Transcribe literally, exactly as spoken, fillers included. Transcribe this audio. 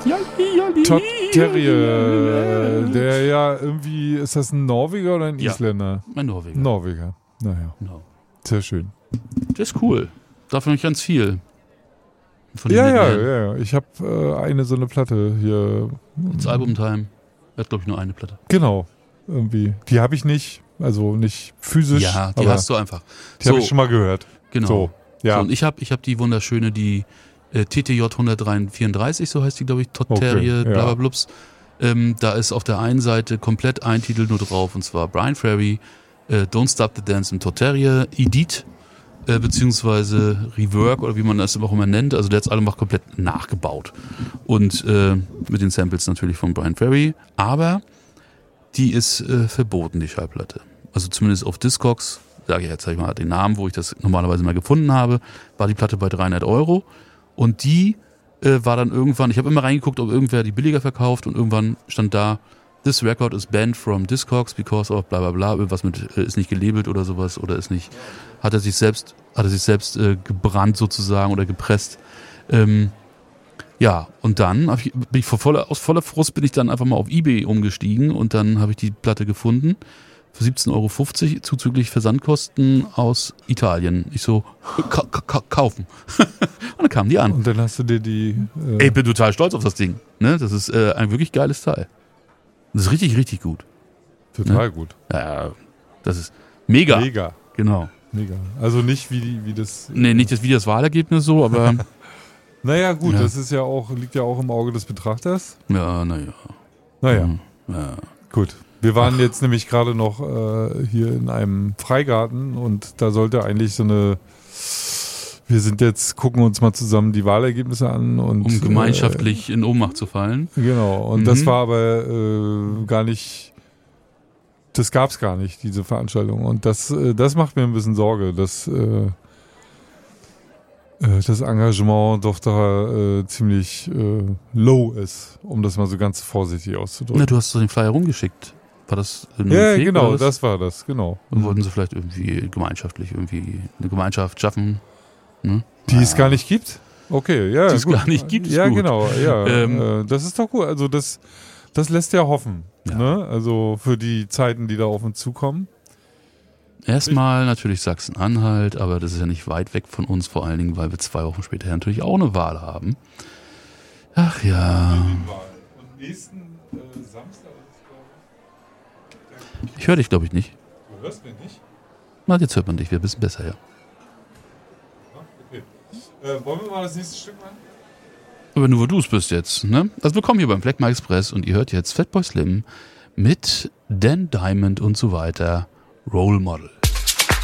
Todd Terje, der ja irgendwie, ist das ein Norweger oder ein Ja, Isländer? Ein Norweger. Norweger, naja, Genau. sehr schön. Der ist cool. Davon ich ganz viel. Von Ja, den ja, Mitteln. ja, ja, ich habe äh, eine so eine Platte hier. Das Album-Time. Er hat, glaube ich, nur eine Platte. Genau, irgendwie. Die habe ich nicht, also nicht physisch, Ja, die aber hast du einfach. die habe ich schon mal gehört. Genau. So, ja. So, und ich habe ich hab die wunderschöne, die äh, T T J hundertvierunddreißig, so heißt die, glaube ich, Todd Okay, Terje, ja. blablablups. Ähm, da ist auf der einen Seite komplett ein Titel nur drauf, und zwar Brian Ferry, äh, Don't Stop the Dance im Todd Terje, Edit, äh, beziehungsweise Rework oder wie man das auch immer nennt. Also der hat es alle mal komplett nachgebaut. Und äh, mit den Samples natürlich von Brian Ferry. Aber die ist äh, verboten, die Schallplatte. Also zumindest auf Discogs, sage ich jetzt sag ich mal den Namen, wo ich das normalerweise mal gefunden habe, war die Platte bei dreihundert Euro. Und die äh, war dann irgendwann, ich habe immer reingeguckt, ob irgendwer die billiger verkauft, und irgendwann stand da, this record is banned from Discogs because of bla bla bla, irgendwas mit, äh, ist nicht gelabelt oder sowas, oder ist nicht, hat er sich selbst, hat er sich selbst äh, gebrannt sozusagen oder gepresst. Ähm, ja, und dann hab ich, bin ich vor voller, aus voller Frust bin ich dann einfach mal auf eBay umgestiegen, und dann habe ich die Platte gefunden für siebzehn Euro fünfzig zuzüglich Versandkosten aus Italien. Ich so, ka- ka- kaufen. Und dann kamen die an. Und dann hast du dir die... Äh, Ey, ich bin total stolz auf das Ding. Ne? Das ist äh, ein wirklich geiles Teil. Das ist richtig, richtig gut. total ne? gut. Ja, das ist mega. Mega. Genau. Mega. Also nicht wie, die, wie das... Nee, nicht das, wie das Wahlergebnis so, aber Naja, gut, Ja. das ist ja auch, liegt ja auch im Auge des Betrachters. ja, naja. Naja, Ja. gut. Wir waren jetzt nämlich gerade noch äh, hier in einem Freigarten, und da sollte eigentlich so eine... Wir sind jetzt, gucken uns mal zusammen die Wahlergebnisse an. Und, Um gemeinschaftlich in Ohnmacht zu fallen. Äh, genau, und Mhm. das war aber äh, gar nicht... Das gab es gar nicht, diese Veranstaltung. Und das, äh, das macht mir ein bisschen Sorge, dass äh, äh, das Engagement doch da äh, ziemlich äh, low ist, um das mal so ganz vorsichtig auszudrücken. Na, du hast doch den Flyer rumgeschickt. War das nur ein Ja, Fake, genau, oder was? das war das, genau. Und wollten sie vielleicht irgendwie gemeinschaftlich irgendwie eine Gemeinschaft schaffen? Ne? Die es gar nicht gibt? Okay, ja, Die es gut. gar nicht gibt, ist Ja, gut. genau, ja. Ähm, äh, das ist doch gut. Also das, das lässt ja hoffen. Ja. Ne? Also für die Zeiten, die da auf uns zukommen. Erstmal natürlich Sachsen-Anhalt, aber das ist ja nicht weit weg von uns, vor allen Dingen, weil wir zwei Wochen später natürlich auch eine Wahl haben. Ach ja. Und nächsten äh, Samstag ist Ich höre dich, glaube ich, nicht. Du hörst mich nicht? Na, jetzt hört man dich, wir ein bisschen besser, ja. Okay. Äh, wollen wir mal das nächste Stück machen? Aber nur, wo du es bist jetzt, ne? Also willkommen hier beim Fleckma Express, und ihr hört jetzt Fatboy Slim mit Dan Diamond und so weiter, Role Model.